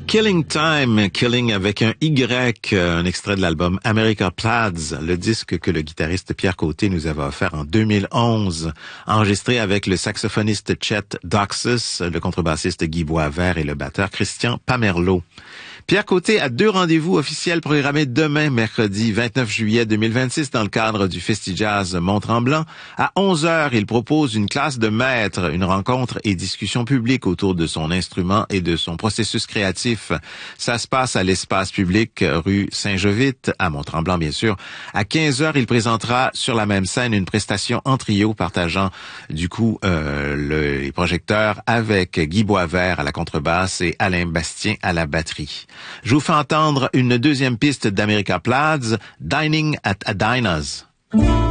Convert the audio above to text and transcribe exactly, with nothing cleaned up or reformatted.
Killing Time, Killing avec un Y, un extrait de l'album America Plaids, le disque que le guitariste Pierre Côté nous avait offert en deux mille onze, enregistré avec le saxophoniste Chet Doxus, le contrebassiste Guy Boisvert et le batteur Christian Pamerlot. Pierre Côté a deux rendez-vous officiels programmés demain, mercredi vingt-neuf juillet deux mille vingt-six, dans le cadre du Festi-Jazz Mont-Tremblant. À onze heures, il propose une classe de maître, une rencontre et discussion publique autour de son instrument et de son processus créatif. Ça se passe à l'espace public, rue Saint-Jovite, à Mont-Tremblant, bien sûr. À quinze heures, il présentera sur la même scène une prestation en trio, partageant du coup euh, le, les projecteurs avec Guy Boisvert à la contrebasse et Alain Bastien à la batterie. Je vous fais entendre une deuxième piste d'America Plaids, Dining at a Dinah's.